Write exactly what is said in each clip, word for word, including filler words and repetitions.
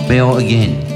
Mayo again.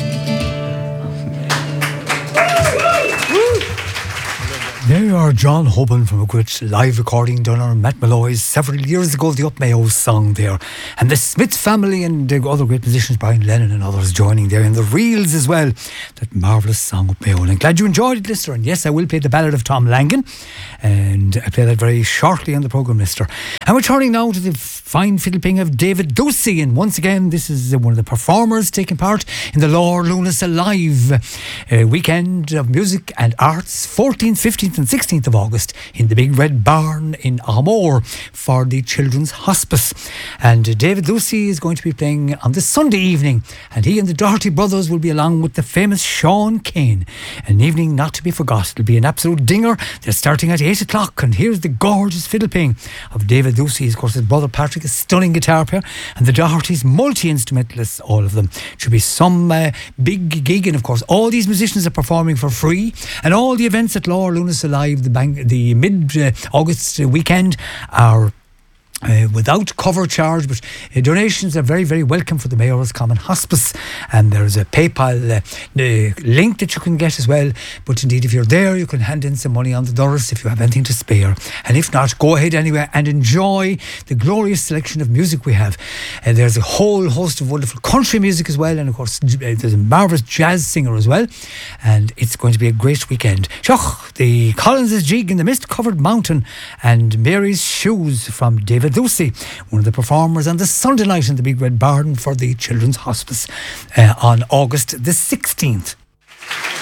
There you are, John Hoban from a great live recording done on Matt Malloy's several years ago, the Up Mayo song there. And the Smith family and uh, other great musicians, Brian Lennon and others joining there, and the Reels as well. That marvellous song Up Mayo. And I'm glad you enjoyed it, listener. And yes, I will play the ballad of Tom Langan. And I'll play that very shortly on the programme, listener. And we're turning now to the fine fiddle playing of David Ducey. And once again, this is one of the performers taking part in the Lord Lunas Alive uh, weekend of music and arts, fourteenth, fifteenth and sixteenth of August in the Big Red Barn in Armore for the Children's Hospice. And uh, David Ducey is going to be playing on this Sunday evening, and he and the Doherty brothers will be along with the famous Sean Kane. An evening not to be forgot. It'll be an absolute dinger. They're starting at eight o'clock, and here's the gorgeous fiddle playing of David Ducey. Of course, his brother Patrick, a stunning guitar player, and the Dohertys, multi-instrumentalists, all of them. It should be some uh, big gig, and of course all these musicians are performing for free, and all the events at Lord Lunas Alive, the, bank, the mid-August uh, weekend, are Uh, without cover charge, but uh, donations are very, very welcome for the Mayor's Common Hospice, and there's a PayPal uh, uh, link that you can get as well. But indeed, if you're there, you can hand in some money on the dollars if you have anything to spare, and if not, go ahead anyway and enjoy the glorious selection of music we have. Uh, there's a whole host of wonderful country music as well, and of course uh, there's a marvellous jazz singer as well, and it's going to be a great weekend. Shoch, the Collins' Jig in the Mist-Covered Mountain, and Mary's Shoes from David Ducey, one of the performers on the Sunday night in the Big Red Barn for the Children's Hospice uh, on August the sixteenth.